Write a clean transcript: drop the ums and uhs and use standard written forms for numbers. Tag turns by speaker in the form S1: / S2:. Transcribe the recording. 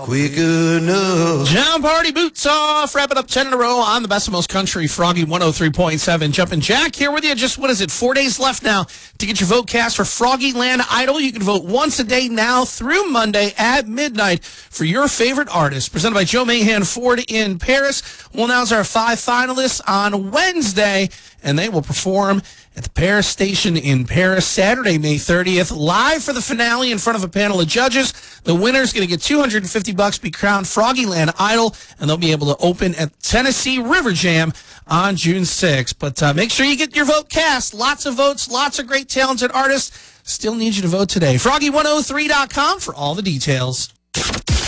S1: quick enough.
S2: John Party boots off. Wrap it up 10 in a row on the best of most country. Froggy 103.7. Jumpin' Jack here with you. Just, 4 days left now to get your vote cast for Froggyland Idol. You can vote once a day now through Monday at midnight for your favorite artist. Presented by Joe Mahan Ford in Paris. We'll announce our 5 finalists on Wednesday, and they will perform at the Paris Station in Paris Saturday, May 30th, live for the finale in front of a panel of judges. The winner's going to get $250, be crowned Froggyland Idol, and they'll be able to open at Tennessee River Jam on June 6th. But make sure you get your vote cast. Lots of votes, lots of great talented artists. Still need you to vote today. Froggy103.com for all the details.